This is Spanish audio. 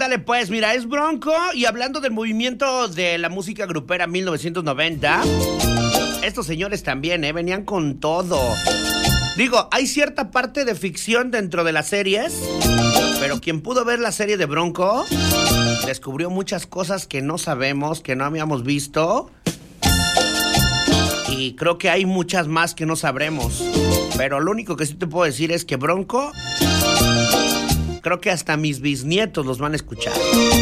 Sale pues, mira, es Bronco. Y hablando del movimiento de la música grupera 1990, estos señores también, venían con todo. Digo, hay cierta parte de ficción dentro de las series, pero quien pudo ver la serie de Bronco descubrió muchas cosas que no sabemos, que no habíamos visto. Y creo que hay muchas más que no sabremos. Pero lo único que sí te puedo decir es que Bronco, creo que hasta mis bisnietos los van a escuchar.